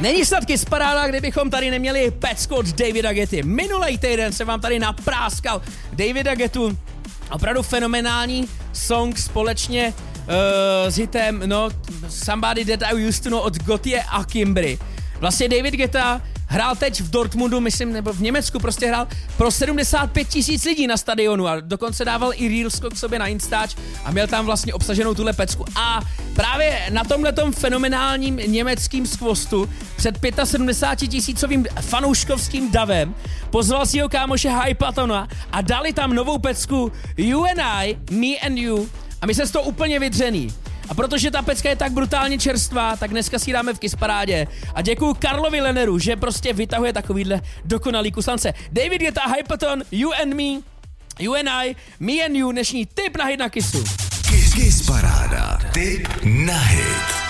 Není snad Kiss paráda, kdybychom tady neměli pecku od Davida Getty. Minulej týden se vám tady napráskal Davida Gettu. Opravdu fenomenální song společně s hitem Somebody That I Used To Know od Gotye a Kimbry. Vlastně David Guetta hrál teď v Dortmundu, myslím, nebo v Německu, prostě hrál pro 75 000 lidí na stadionu a dokonce dával i reels k sobě na Instač a měl tam vlastně obsaženou tuhle pecku. A právě na tomhletom fenomenálním německým skvostu před 75 000 fanouškovským davem pozval svýho kámoše Hypatona a dali tam novou pecku You and I, Me and You a my jsme z toho úplně vydřený. A protože ta pecka je tak brutálně čerstvá, tak dneska si dáme v Kiss parádě. A děkuju Karlovi Lenneru, že prostě vytahuje takovýhle dokonalý kusance. David Guetta, Hypaton, You and Me, You and I, Me and You, dnešní tip na hit na Kissu. Kiss paráda, tip na hit.